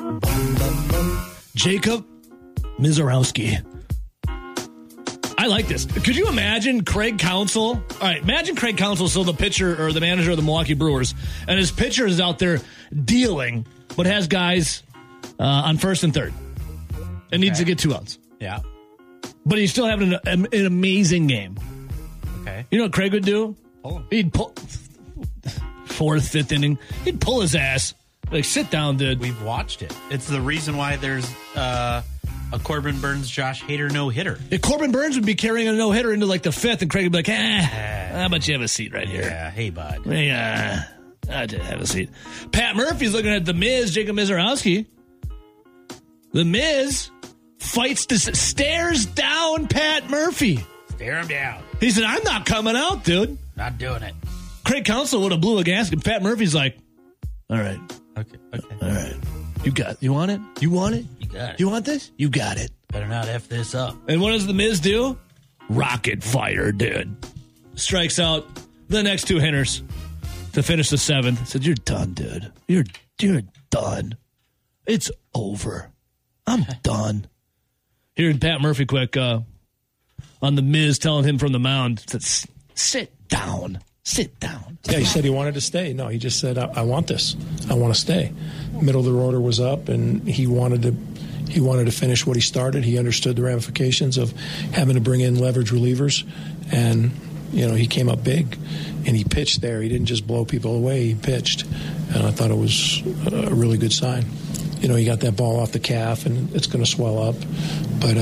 Jacob Mizorowski. I like this. Could you imagine Craig Counsell? All right, imagine Craig Counsell still the pitcher or the manager of the Milwaukee Brewers, and his pitcher is out there dealing, but has guys on first and third and needs to get 2 outs. Yeah. But he's still having an amazing game. Okay. You know what Craig would do? Pull him. He'd pull 4th, 5th inning. He'd pull his ass. Like, sit down, dude. We've watched it. It's the reason why there's a Corbin Burns, Josh Hader no-hitter. If Corbin Burns would be carrying a no-hitter into like the 5th, and Craig would be like, how about you have a seat right here? Yeah, hey, bud. Yeah, I'd have a seat. Pat Murphy's looking at The Miz, Jacob Mizorowski. The Miz stares down Pat Murphy. Stare him down. He said, I'm not coming out, dude. Not doing it. Craig Counsell would have blew a gasket. Pat Murphy's like, all right. Okay. All right. You want it? You want it? You got it. You want this? You got it. Better not F this up. And what does The Miz do? Rocket fire, dude. Strikes out the next 2 hitters to finish the 7th. Said, you're done, dude. You're done. It's over. I'm done. Hearing Pat Murphy quick on The Miz telling him from the mound, said, sit down. Sit down. Yeah, he said he wanted to stay. No, he just said, I want this. I want to stay. Middle of the order was up, and he wanted to finish what he started. He understood the ramifications of having to bring in leverage relievers, and he came up big, and he pitched there. He didn't just blow people away. He pitched, and I thought it was a really good sign. He got that ball off the calf, and it's going to swell up, but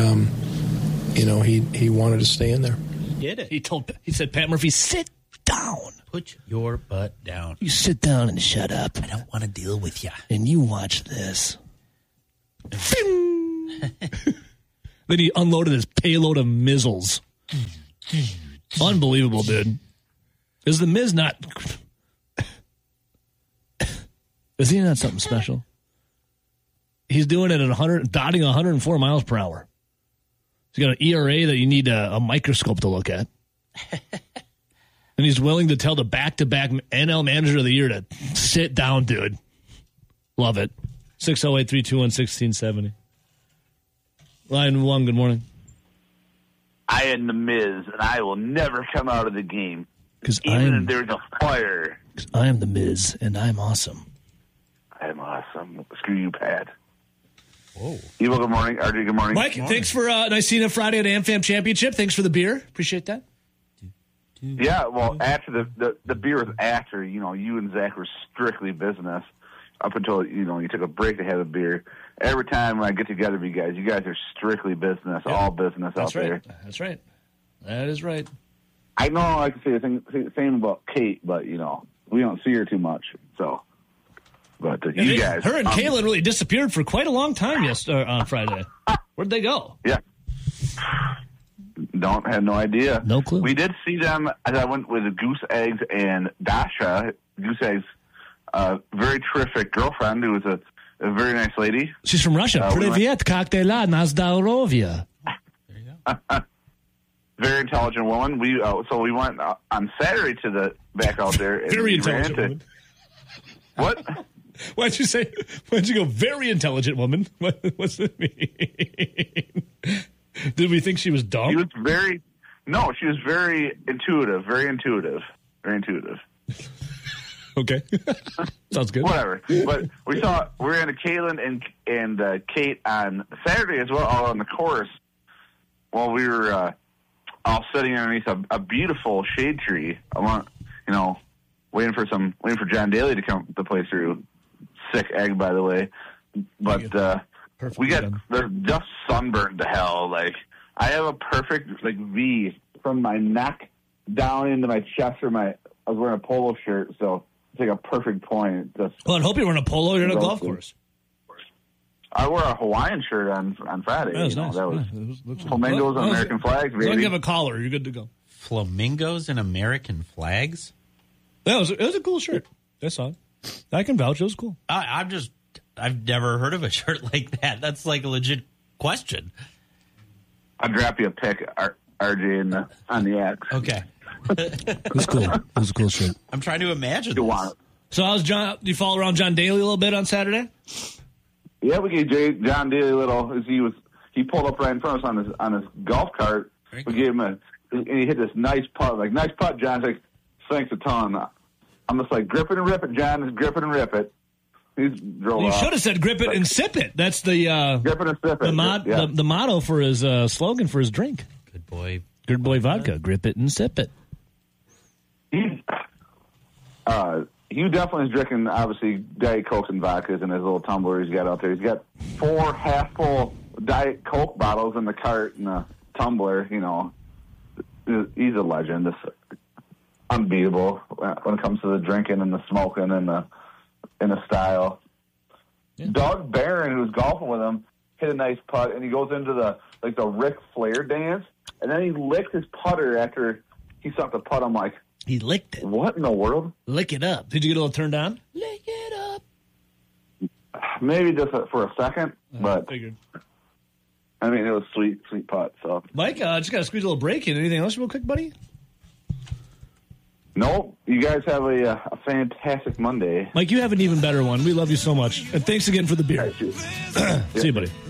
he wanted to stay in there. Get it. He said, Pat Murphy, sit down. Put your butt down. You sit down and shut up. I don't want to deal with you. And you watch this. Then he unloaded his payload of missiles. Unbelievable, dude. Is the Miz not... Is he not something special? He's doing it at dotting 104 miles per hour. He's got an ERA that you need a microscope to look at. And he's willing to tell the back-to-back NL Manager of the Year to sit down, dude. Love it. 608-321-1670. Line 1, good morning. I am The Miz, and I will never come out of the game. Even if there's a fire. Because I am The Miz, and I'm awesome. I'm awesome. Screw you, Pat. Whoa. Evil, good morning. RJ, good morning. Mike, thanks for nice seeing you Friday at AmFam Championship. Thanks for the beer. Appreciate that. Yeah, well, after the beer was after, you and Zach were strictly business up until, you took a break to have a beer. Every time I get together with you guys are strictly business, all business out there. That's right. That is right. I know I can say the same about Kate, but, we don't see her too much, so. But you guys. Her and Kaylin really disappeared for quite a long time on Friday. Where'd they go? Yeah. Have no idea. No clue. We did see them as I went with Goose Eggs and Dasha. Goose Eggs, very terrific girlfriend who was a very nice lady. She's from Russia. Privyet, как dela, na zdarovia. There you go. Very intelligent woman. We went on Saturday to the back out there. And Very intelligent woman. What? Why'd you go very intelligent woman? What's it mean? Did we think she was dumb? She was very intuitive. Very intuitive. Okay. Sounds good. Whatever. But we ran into Kaylin and Kate on Saturday as well, all on the course, while we were all sitting underneath a beautiful shade tree. Waiting for John Daly to come to play through. Sick egg, by the way. But they're just sunburned to hell. Like, I have a perfect V from my neck down into my chest. I was wearing a polo shirt, so it's like a perfect point. Well, I hope you're wearing a polo. You're in a golf course. I wore a Hawaiian shirt on Friday. That was nice. That was flamingos and American flags. As long as you have a collar, you're good to go. Flamingos and American flags? Yeah, it was a cool shirt. That's all. I can vouch. It was cool. I've never heard of a shirt like that. That's like a legit question. I'll drop you a pic, RJ, on the X. Okay. It was cool. It was a cool shirt. I'm trying to imagine You want it. So how's John? You follow around John Daly a little bit on Saturday? Yeah, we gave John Daly a little. As he pulled up right in front of us on his golf cart. We gave him and he hit this nice putt. Like, nice putt, John. He's like, thanks a ton. I'm just like, grip it and rip it, John. Just grip it and rip it. He drove You off. should have said grip it and sip it. That's the Grip it and sip it. the motto for his slogan for his drink. Good boy. Good boy vodka. Grip it and sip it. Hugh definitely is drinking, obviously, Diet Cokes and vodkas in his little tumbler he's got out there. He's got 4 half-full Diet Coke bottles in the cart and a tumbler. You know, he's a legend. It's unbeatable when it comes to the drinking and the smoking and the style. Yeah. Doug Barron, who was golfing with him, hit a nice putt, and he goes into the Ric Flair dance, and then he licked his putter after he sucked the putt. I'm like, he licked it. What in the world? Lick it up. Did you get a little turned on? Lick it up. Maybe just for a second, but figured. I mean, it was sweet putt. So, Mike, just got to squeeze a little break in. Anything else real quick, buddy? Nope. You guys have a fantastic Monday. Mike, you have an even better one. We love you so much. And thanks again for the beer. See you, buddy.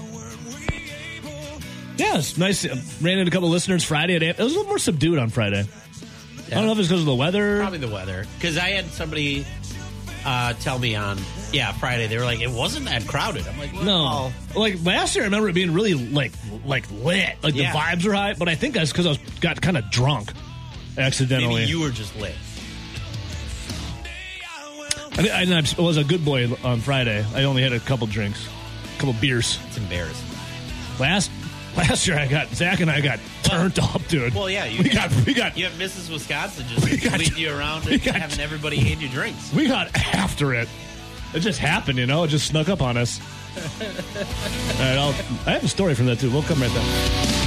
Yeah, it's nice. Ran into a couple of listeners Friday. It was a little more subdued on Friday. Yeah. I don't know if it's because of the weather. Probably the weather. Because I had somebody tell me on Friday, they were like, it wasn't that crowded. I'm like, well, no. Like last year, I remember it being really like lit. Like the vibes were high. But I think that's because I got kind of drunk accidentally. Maybe you were just lit. I was a good boy on Friday. I only had a couple drinks, a couple beers. It's embarrassing. Last year, Zach and I got turned up, dude. Well, yeah, we got. You have Mrs. Wisconsin just leading you around and having everybody hand you drinks. We got after it. It just happened, you know. It just snuck up on us. All right, I have a story from that too. We'll come right back.